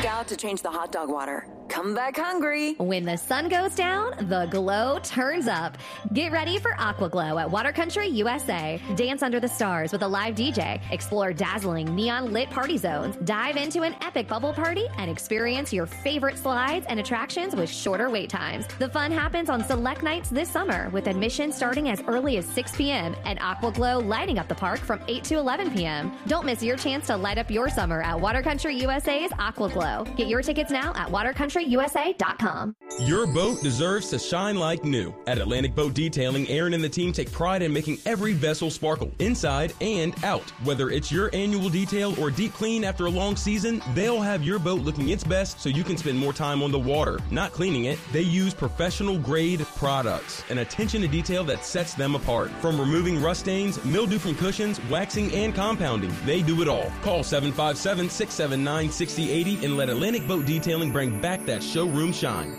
stepped out to change the hot dog water. Come back hungry. When the sun goes down, the glow turns up. Get ready for Aqua Glow at Water Country USA. Dance under the stars with a live DJ. Explore dazzling neon-lit party zones. Dive into an epic bubble party and experience your favorite slides and attractions with shorter wait times. The fun happens on select nights this summer with admission starting as early as 6 p.m. and Aqua Glow lighting up the park from 8 to 11 p.m. Don't miss your chance to light up your summer at Water Country USA's Aqua Glow. Get your tickets now at watercountryusa.com. Your boat deserves to shine like new. At Atlantic Boat Detailing, Aaron and the team take pride in making every vessel sparkle, inside and out. Whether it's your annual detail or deep clean after a long season, they'll have your boat looking its best so you can spend more time on the water, not cleaning it. They use professional grade products and attention to detail that sets them apart. From removing rust stains, mildew from cushions, waxing, and compounding, they do it all. Call 757-679-6080 and let Atlantic Boat Detailing bring back that showroom shine.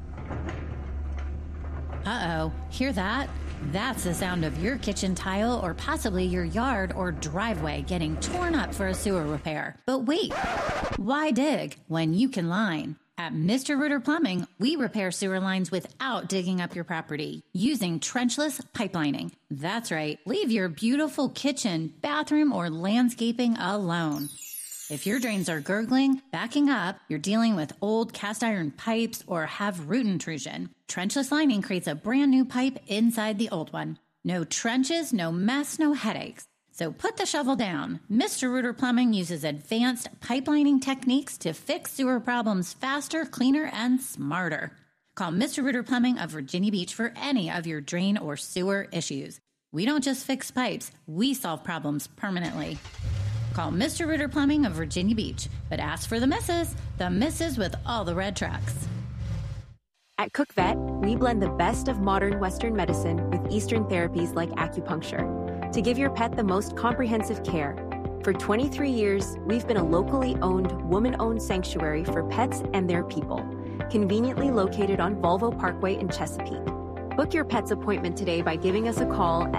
Uh-oh, hear that? That's the sound of your kitchen tile or possibly your yard or driveway getting torn up for a sewer repair. But wait, why dig when you can line? At Mr. Rooter Plumbing, we repair sewer lines without digging up your property using trenchless pipelining. That's right, leave your beautiful kitchen, bathroom, or landscaping alone. If your drains are gurgling, backing up, you're dealing with old cast iron pipes, or have root intrusion, trenchless lining creates a brand new pipe inside the old one. No trenches, no mess, no headaches. So put the shovel down. Mr. Rooter Plumbing uses advanced pipelining techniques to fix sewer problems faster, cleaner, and smarter. Call Mr. Rooter Plumbing of Virginia Beach for any of your drain or sewer issues. We don't just fix pipes, we solve problems permanently. Call Mr. Rooter Plumbing of Virginia Beach, but ask for the missus with all the red trucks. At Cook Vet, we blend the best of modern Western medicine with Eastern therapies like acupuncture to give your pet the most comprehensive care. For 23 years, we've been a locally owned, woman-owned sanctuary for pets and their people, conveniently located on Volvo Parkway in Chesapeake. Book your pet's appointment today by giving us a call at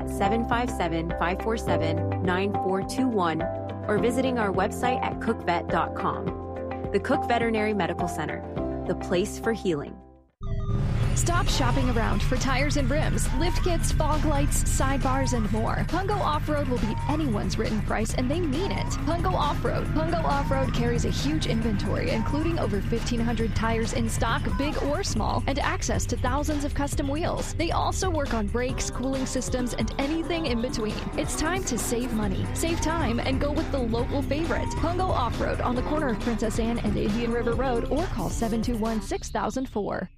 757-547-9421 or visiting our website at cookvet.com. The Cook Veterinary Medical Center, the place for healing. Stop shopping around for tires and rims, lift kits, fog lights, sidebars, and more. Pungo Off-Road will beat anyone's written price, and they mean it. Pungo Off-Road. Pungo Off-Road carries a huge inventory, including over 1,500 tires in stock, big or small, and access to thousands of custom wheels. They also work on brakes, cooling systems, and anything in between. It's time to save money, save time, and go with the local favorite. Pungo Off-Road on the corner of Princess Anne and Indian River Road, or call 721-6004.